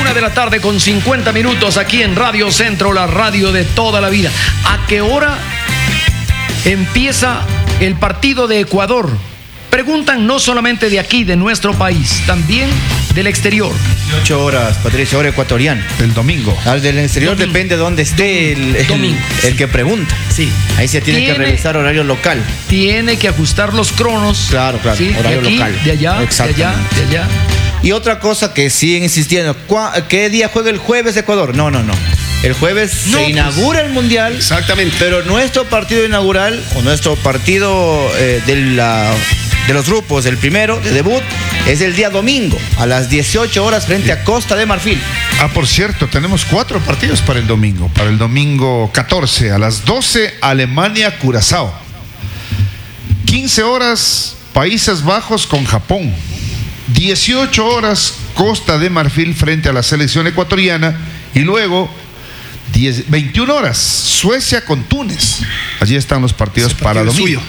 1:50 aquí en Radio Centro, la radio de toda la vida. ¿A qué hora empieza el partido de Ecuador? Preguntan no solamente de aquí, de nuestro país, también del exterior. 8 horas, Patricio, hora ecuatoriana. El domingo. Al del exterior Domingo. depende de dónde esté el que pregunta. Sí. Ahí se tiene que revisar horario local. Tiene que ajustar los cronos. Claro, ¿sí? horario de aquí, local. de allá, de allá, de allá. Y otra cosa que siguen insistiendo, ¿qué día juega el jueves Ecuador? No. El jueves se inaugura el Mundial. Exactamente. Pero nuestro partido inaugural, o nuestro partido de los grupos, el primero, de debut, es el día domingo, a las 18 horas frente a Costa de Marfil. Por cierto, tenemos 4 partidos para el domingo. Para el domingo 14, a las 12, Alemania-Curazao. 15 horas, Países Bajos con Japón. 18 horas, Costa de Marfil frente a la selección ecuatoriana. Y luego, 21 horas, Suecia con Túnez. Allí están los partidos para domingo.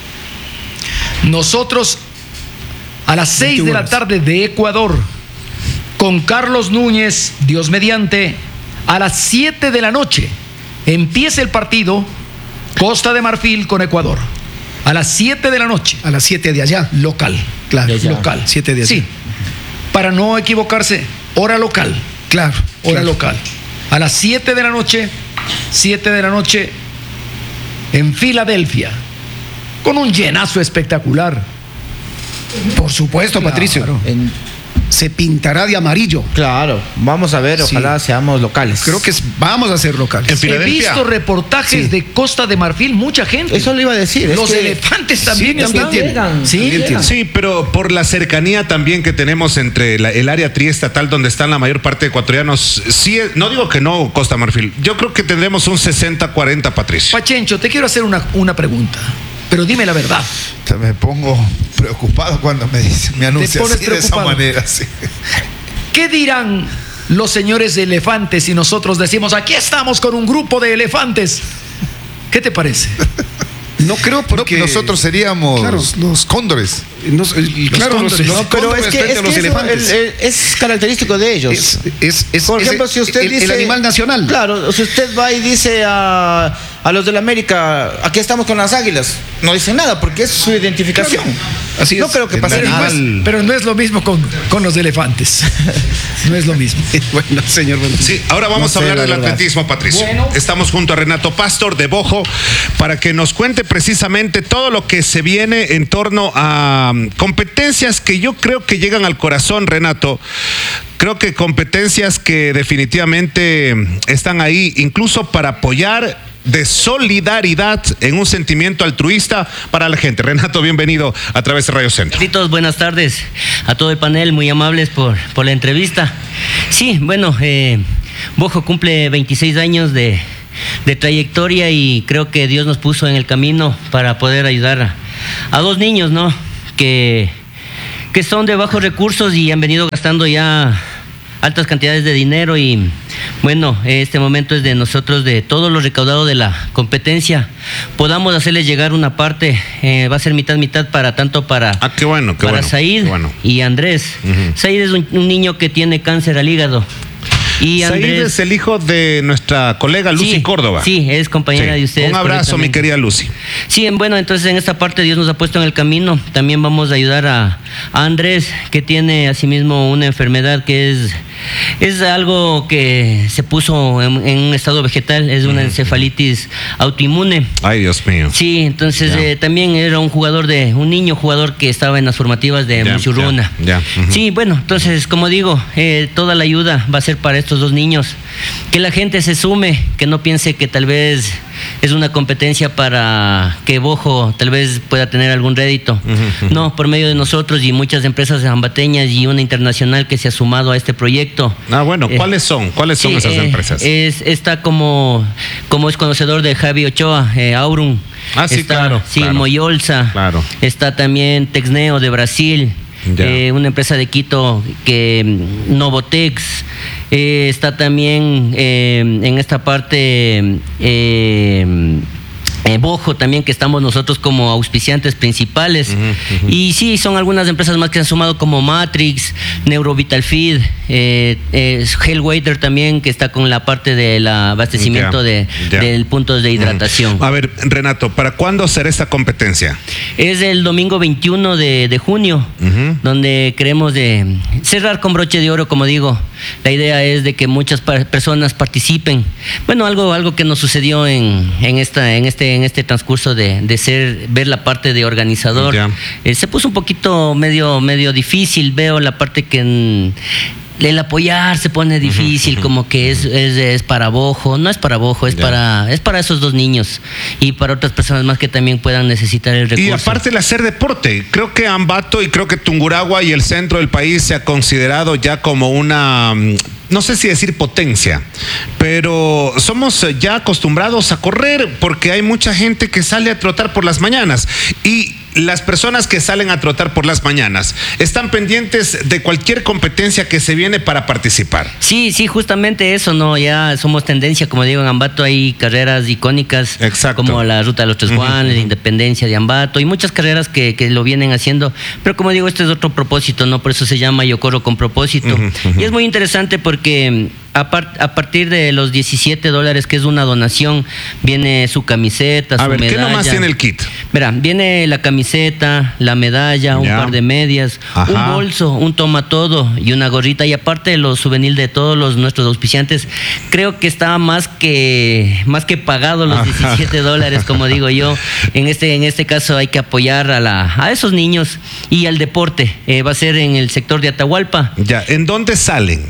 Nosotros a las 6 de la tarde de Ecuador, con Carlos Núñez, Dios mediante, a las 7 de la noche empieza el partido Costa de Marfil con Ecuador. A las 7 de la noche. A las 7 de allá. Local. Claro, local. 7 de allá. Sí. Para no equivocarse, hora local. Claro. Hora local. A las 7 de la noche, 7 de la noche en Filadelfia, con un llenazo espectacular. Por supuesto, claro, Patricio. Se pintará de amarillo. Claro, vamos a ver, ojalá seamos locales. Creo que vamos a ser locales. He visto reportajes de Costa de Marfil, mucha gente. Eso le iba a decir. Los elefantes también llegan. Sí, pero por la cercanía también que tenemos entre el área triestatal donde están la mayor parte de ecuatorianos, sí, no digo que no, Costa de Marfil. Yo creo que tendremos un 60-40, Patricio. Pachencho, te quiero hacer una pregunta, pero dime la verdad. Me pongo preocupado cuando me anuncia así de esa manera. Sí. ¿Qué dirán los señores elefantes si nosotros decimos, aquí estamos con un grupo de elefantes? ¿Qué te parece? No creo porque nosotros seríamos los cóndores. Pero es que es característico de ellos. Por ejemplo, si usted dice el animal nacional. Claro, si usted va y dice a los de la América, aquí estamos con las águilas, no dice nada porque es su identificación. Así no creo que pase nada. Pero no es lo mismo con los elefantes. No es lo mismo. Bueno, señor. Sí, ahora vamos a hablar del atletismo, Patricio. Bueno. Estamos junto a Renato Pastor de Bojo para que nos cuente precisamente todo lo que se viene en torno a competencias que yo creo que llegan al corazón, Renato. Creo que competencias que definitivamente están ahí, incluso para apoyar de solidaridad en un sentimiento altruista para la gente. Renato, bienvenido a través de Radio Centro. Buenas tardes a todo el panel, muy amables por la entrevista. Sí, bueno, Bojo cumple 26 años de trayectoria y creo que Dios nos puso en el camino para poder ayudar a 2 niños, ¿no? Que son de bajos recursos y han venido gastando ya altas cantidades de dinero y bueno, este momento es de nosotros, de todo lo recaudado de la competencia, podamos hacerles llegar una parte, va a ser mitad para qué bueno, Said y Andrés. Said es un niño que tiene cáncer al hígado. Y Andrés, Said es el hijo de nuestra colega Lucy Córdoba. Sí, es compañera de ustedes. Un abrazo, mi querida Lucy. Sí, bueno, entonces en esta parte Dios nos ha puesto en el camino. También vamos a ayudar a Andrés, que tiene asimismo una enfermedad que es algo que se puso en un estado vegetal, es una encefalitis autoinmune. Ay, Dios mío. Sí, entonces también era un niño jugador que estaba en las formativas de Muchurruna. Sí, bueno, entonces como digo, toda la ayuda va a ser para estos 2 niños. Que la gente se sume, que no piense que tal vez es una competencia para que Bojo tal vez pueda tener algún rédito. No, por medio de nosotros y muchas empresas ambateñas y una internacional que se ha sumado a este proyecto. Bueno, ¿cuáles son esas empresas? Está como es conocedor de Javi Ochoa, Aurum. Sí, está, claro. Sí, claro. Moyolza. Claro. Está también Texneo de Brasil. Una empresa de Quito que Novotex. Está también en esta parte Bojo también, que estamos nosotros como auspiciantes principales. Y sí, son algunas empresas más que han sumado, como Matrix, Neurovital Feed, Hellwater también, que está con la parte del abastecimiento del punto de hidratación. A ver, Renato, ¿para cuándo será esta competencia? Es el domingo 21 de junio, donde queremos de cerrar con broche de oro, como digo. La idea es de que muchas personas participen. Bueno, algo que nos sucedió en este transcurso de ver la parte de organizador. Se puso un poquito medio difícil. Veo la parte que el apoyar se pone difícil, como que es para Bojo. No es para Bojo, es para esos dos niños y para otras personas más que también puedan necesitar el recurso. Y aparte el hacer deporte, creo que Ambato y creo que Tungurahua y el centro del país se ha considerado ya como una, no sé si decir potencia, pero somos ya acostumbrados a correr porque hay mucha gente que sale a trotar por las mañanas, y las personas que salen a trotar por las mañanas están pendientes de cualquier competencia que se viene para participar. Sí, justamente eso, ¿no? Ya somos tendencia, como digo, en Ambato hay carreras icónicas. Exacto. Como la Ruta de los Tres Juanes, Independencia de Ambato, y muchas carreras que lo vienen haciendo, pero como digo, este es otro propósito, ¿no? Por eso se llama Yo Corro con Propósito. Y es muy interesante porque a partir de los $17, que es una donación, viene su camiseta, su medalla. ¿Qué nomás tiene el kit? Verá, viene la camiseta, la medalla, un par de medias, un bolso, un toma todo y una gorrita, y aparte los souvenirs de todos nuestros auspiciantes. Creo que está más que pagado los $17, como digo yo. En este caso hay que apoyar a esos niños y al deporte. Va a ser en el sector de Atahualpa. Ya, ¿en dónde salen?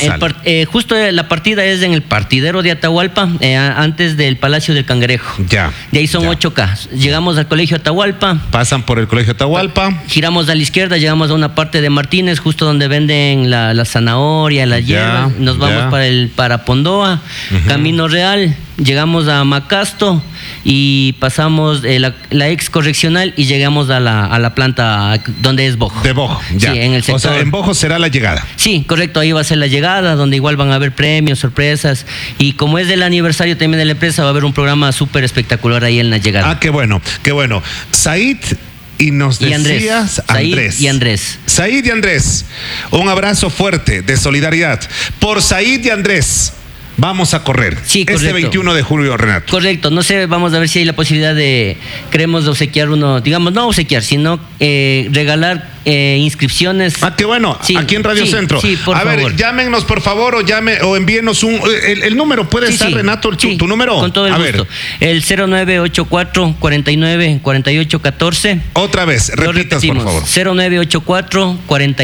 Justo la partida es en el partidero de Atahualpa, antes del Palacio del Cangrejo. Ya. De ahí son 8K. Llegamos al Colegio Atahualpa. Pasan por el Colegio Atahualpa. Giramos a la izquierda, llegamos a una parte de Martínez, justo donde venden la zanahoria, la hierba. Nos vamos para Pondoa, Camino Real. Llegamos a Macasto y pasamos la ex correccional y llegamos a la planta donde es Bojo. De Bojo, ya. Sí, en el sector. O sea, en Bojo será la llegada. Sí, correcto, ahí va a ser la llegada, donde igual van a haber premios, sorpresas, y como es del aniversario también de la empresa, va a haber un programa súper espectacular ahí en la llegada. Ah, qué bueno, qué bueno. Said y nos decías Andrés. Said y Andrés, un abrazo fuerte de solidaridad. Por Said y Andrés vamos a correr este 21 de julio, Renato. Correcto, no sé, vamos a ver si hay la posibilidad queremos obsequiar no obsequiar, sino regalar inscripciones. Ah, qué bueno, aquí en Radio Centro. Sí, por favor. A ver, llámenos por favor o envíenos el número, ¿puede estar, Renato, tu número? Con todo el gusto. El 0984 49 48 14. Otra vez, repitas, por favor. 0984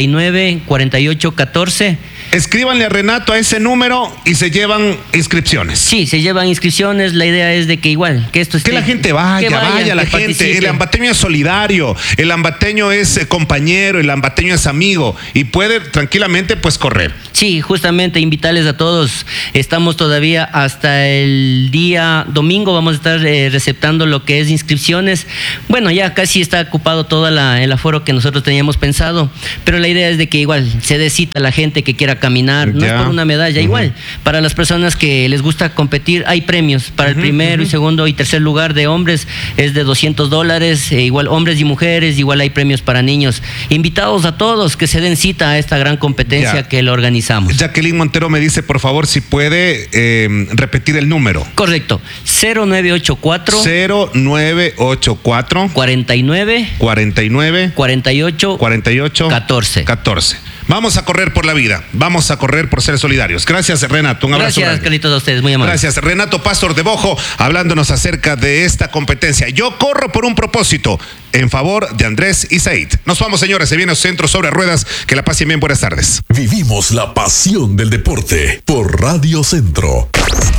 49 48 14. Escríbanle a Renato a ese número y se llevan inscripciones. Sí, se llevan inscripciones. La idea es de que que la gente vaya la gente. Participe. El ambateño es solidario, el ambateño es compañero, el ambateño es amigo y puede tranquilamente correr. Sí, justamente invitarles a todos. Estamos todavía hasta el día domingo, vamos a estar receptando lo que es inscripciones. Bueno, ya casi está ocupado todo el aforo que nosotros teníamos pensado, pero la idea es de que igual se dé cita a la gente que quiera caminar, no es por una medalla, igual para las personas que les gusta competir hay premios para el primero y segundo y tercer lugar. De hombres es de $200, igual hombres y mujeres, igual hay premios para niños. Invitados a todos que se den cita a esta gran competencia que lo organizamos. Jacqueline Montero me dice, por favor, si puede repetir el número. Correcto, 0984 49 48 14. Vamos a correr por la vida, vamos a correr por ser solidarios. Gracias, Renato, un abrazo. Gracias, Carlitos, a ustedes, muy amables. Gracias, Renato Pastor de Bojo, hablándonos acerca de esta competencia. Yo corro por un propósito, en favor de Andrés y Said. Nos vamos, señores, se viene Centro sobre Ruedas, que la pasen bien, buenas tardes. Vivimos la pasión del deporte por Radio Centro.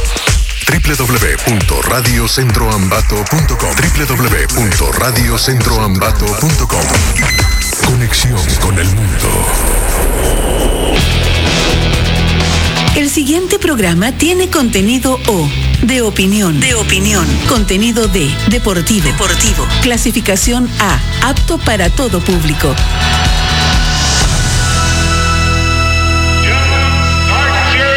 www.radiocentroambato.com www.radiocentroambato.com. Conexión con el mundo. El siguiente programa tiene contenido de opinión. Contenido deportivo. Clasificación A, apto para todo público.